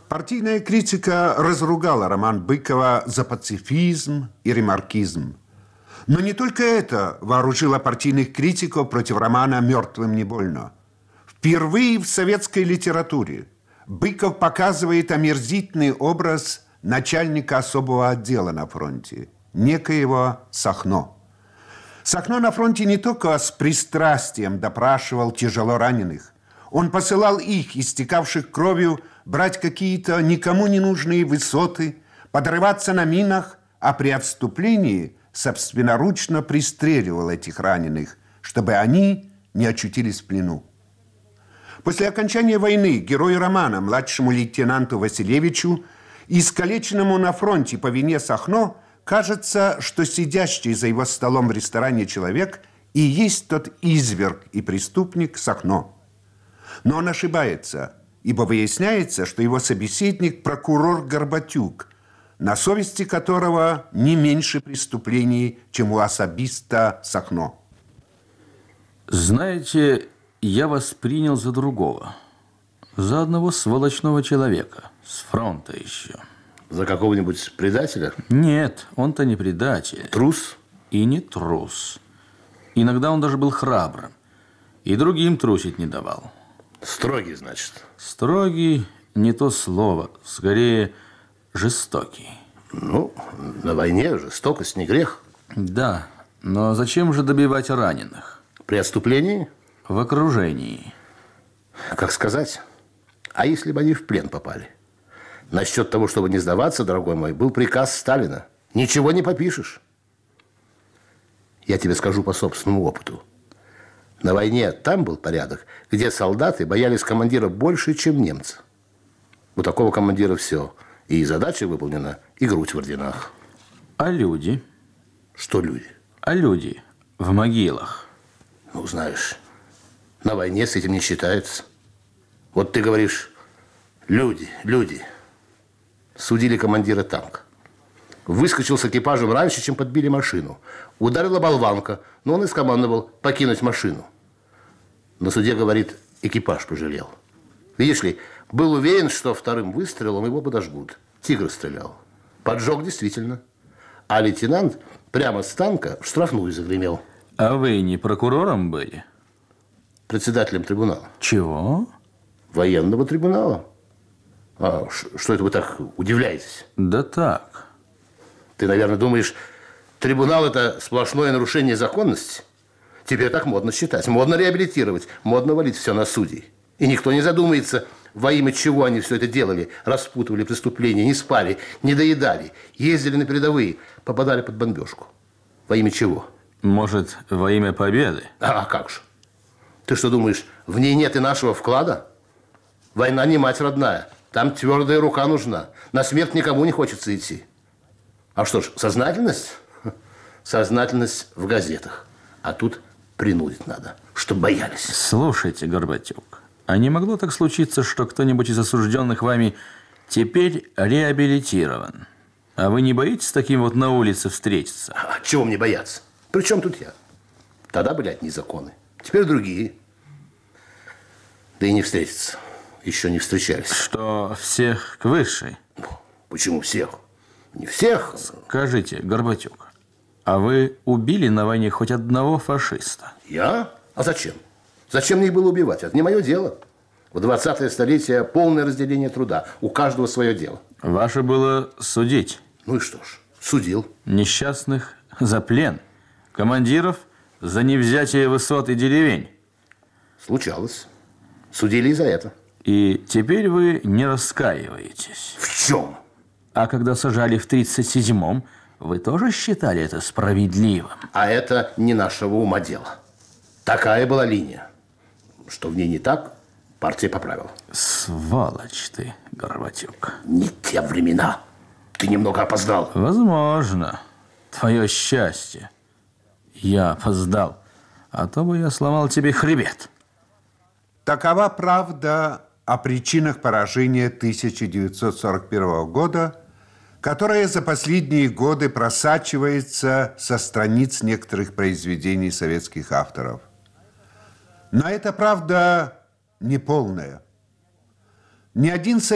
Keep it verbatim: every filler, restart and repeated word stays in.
Партийная критика разругала роман Быкова за пацифизм и ремаркизм. Но не только это вооружило партийных критиков против романа «Мертвым не больно». Впервые в советской литературе Быков показывает омерзительный образ начальника особого отдела на фронте, некоего Сахно. Сахно на фронте не только с пристрастием допрашивал тяжело раненых, он посылал их, истекавших кровью, брать какие-то никому не нужные высоты, подрываться на минах, а при отступлении собственноручно пристреливал этих раненых, чтобы они не очутились в плену. После окончания войны герою романа, младшему лейтенанту Василевичу, искалеченному на фронте по вине Сахно, кажется, что сидящий за его столом в ресторане человек и есть тот изверг и преступник Сахно. Но он ошибается, ибо выясняется, что его собеседник – прокурор Горбатюк, на совести которого не меньше преступлений, чем у особиста Сахно. Знаете, я вас принял за другого. За одного сволочного человека. С фронта еще. За какого-нибудь предателя? Нет, он-то не предатель. Трус? И не трус. Иногда он даже был храбрым. И другим трусить не давал. Строгий, значит? Строгий не то слово. Скорее, жестокий. Ну, на войне жестокость не грех. Да, но зачем же добивать раненых? При отступлении? В окружении. Как сказать? А если бы они в плен попали? Насчет того, чтобы не сдаваться, дорогой мой, был приказ Сталина. Ничего не попишешь. Я тебе скажу по собственному опыту. На войне там был порядок, где солдаты боялись командира больше, чем немцы. У такого командира все. И задача выполнена, и грудь в орденах. А люди? Что люди? А люди в могилах. Ну, знаешь, на войне с этим не считается. Вот ты говоришь, люди, люди. Судили командира танка. Выскочил с экипажем раньше, чем подбили машину. Ударила болванка, но он и скомандовал покинуть машину. На суде, говорит, экипаж пожалел. Видишь ли, был уверен, что вторым выстрелом его подожгут. Тигр стрелял. Поджег действительно. А лейтенант прямо с танка в штрафную загремел. А вы не прокурором были? Председателем трибунала. Чего? Военного трибунала. А что это вы так удивляетесь? Да так. Ты, наверное, думаешь, трибунал – это сплошное нарушение законности? Тебе так модно считать, модно реабилитировать, модно валить все на судей. И никто не задумается, во имя чего они все это делали. Распутывали преступления, не спали, не доедали, ездили на передовые, попадали под бомбежку. Во имя чего? Может, во имя победы? А как же? Ты что думаешь, в ней нет и нашего вклада? Война не мать родная. Там твердая рука нужна. На смерть никому не хочется идти. А что ж, сознательность? Сознательность в газетах. А тут принудить надо, чтобы боялись. Слушайте, Горбатюк, а не могло так случиться, что кто-нибудь из осужденных вами теперь реабилитирован? А вы не боитесь с таким вот на улице встретиться? А чего мне бояться? При чем тут я? Тогда были одни законы, теперь другие. Да и не встретиться. Еще не встречались. Что, всех к высшей? Почему всех? Не всех. Скажите, Горбатюк, а вы убили на войне хоть одного фашиста? Я? А зачем? Зачем мне их было убивать? Это не мое дело. В двадцатое столетие полное разделение труда. У каждого свое дело. Ваше было судить. Ну и что ж, судил. Несчастных за плен. Командиров за невзятие высот и деревень. Случалось. Судили и за это. И теперь вы не раскаиваетесь. В чем? А когда сажали в тридцать седьмом, вы тоже считали это справедливым? А это не нашего ума дело. Такая была линия. Что в ней не так, партия поправила. Сволочь ты, Горбатюк. Не те времена. Ты немного опоздал. Возможно. Твое счастье. Я опоздал. А то бы я сломал тебе хребет. Такова правда о причинах поражения тысяча девятьсот сорок первого года, которая за последние годы просачивается со страниц некоторых произведений советских авторов. Но эта правда неполная. Ни один